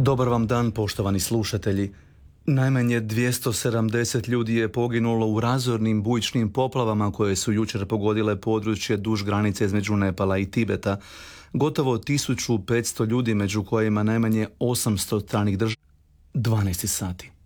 Dobar vam dan, poštovani slušatelji. Najmanje 270 ljudi je poginulo u razornim bujičnim poplavama koje su jučer pogodile područje duž granice između Nepala i Tibeta. Gotovo 1500 ljudi, među kojima najmanje 800 stranih država. 12 sati.